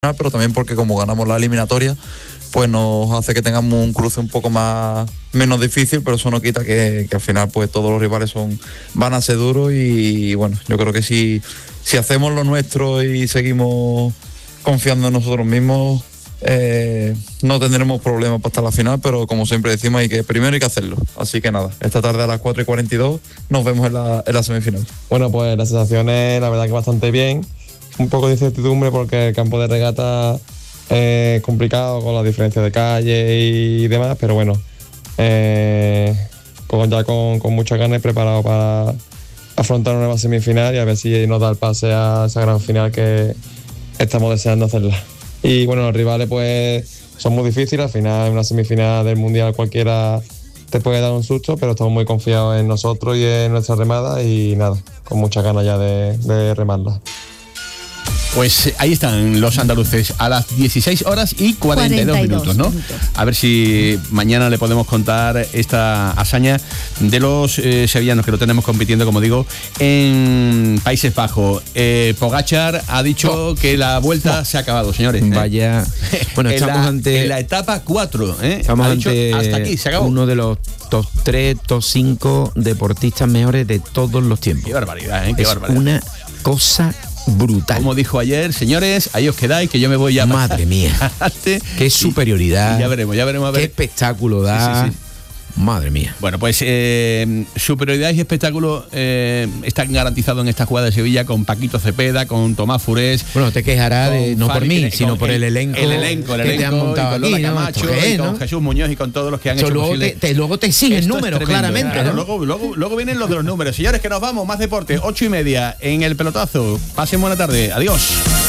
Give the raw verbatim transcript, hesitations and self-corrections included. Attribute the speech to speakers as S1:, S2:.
S1: pero también porque como ganamos la eliminatoria, pues nos hace que tengamos un cruce un poco más menos difícil, pero eso no quita que, que al final pues todos los rivales son van a ser duros y, y bueno, yo creo que si, si hacemos lo nuestro y seguimos confiando en nosotros mismos, eh, no tendremos problemas para estar en la final, pero como siempre decimos, hay que primero hay que hacerlo. Así que nada, esta tarde a las cuatro y cuarenta y dos nos vemos en la, en la semifinal.
S2: Bueno, pues las sensaciones la verdad que bastante bien. Un poco de incertidumbre porque el campo de regata es complicado con la diferencia de calle y demás, pero bueno, eh, con, ya con, con muchas ganas y preparado para afrontar una nueva semifinal y a ver si nos da el pase a esa gran final que estamos deseando hacerla. Y bueno, los rivales pues son muy difíciles, al final en una semifinal del Mundial cualquiera te puede dar un susto, pero estamos muy confiados en nosotros y en nuestra remada y nada, con muchas ganas ya de, de remarla.
S3: Pues ahí están los andaluces a las dieciséis horas y cuarenta y dos, cuarenta y dos minutos, ¿no? Minutos. A ver si mañana le podemos contar esta hazaña de los eh, sevillanos que lo tenemos compitiendo, como digo, en Países Bajos. Eh, Pogačar ha dicho oh. que la vuelta oh. se ha acabado, señores.
S4: Vaya. Bueno, estamos
S3: en la,
S4: ante
S3: en la etapa cuatro, ¿eh?
S4: Estamos
S3: ha
S4: ante
S3: dicho, hasta aquí se acabó.
S4: Uno de los top tres, top cinco deportistas mejores de todos los tiempos.
S3: Qué barbaridad, ¿eh? Qué
S4: es
S3: barbaridad.
S4: Una cosa brutal.
S3: Como dijo ayer, señores, ahí os quedáis, que yo me voy a...
S4: Madre mía. Qué superioridad.
S3: Y ya veremos, ya veremos a ver.
S4: Qué espectáculo da. Sí, sí, sí. Madre mía.
S3: Bueno, pues eh, superioridad y espectáculo eh, están garantizados en esta jugada de Sevilla con Paquito Cepeda, con Tomás Furés.
S4: Bueno, te quejará de, no por mí, sino por el elenco.
S3: El elenco, el
S4: que
S3: elenco,
S4: te han montado
S3: y con Lola
S4: aquí,
S3: Camacho,
S4: ¿no?
S3: y
S4: ¿no?
S3: con Jesús Muñoz y con todos los que han Eso hecho
S4: luego
S3: posible.
S4: Te, te, luego te exigen números, tremendo, claramente.
S3: Claro,
S4: ¿no?
S3: luego, luego, luego vienen los de los números. Señores, que nos vamos, más deporte, ocho y media en el pelotazo. Pasen buena tarde, adiós.